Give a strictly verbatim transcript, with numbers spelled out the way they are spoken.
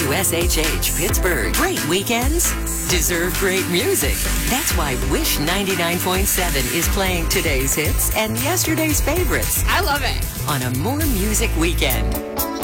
W S H H Pittsburgh. Great weekends deserve great music. That's why Wish ninety-nine point seven is playing today's hits and yesterday's favorites I love it. on a More Music Weekend.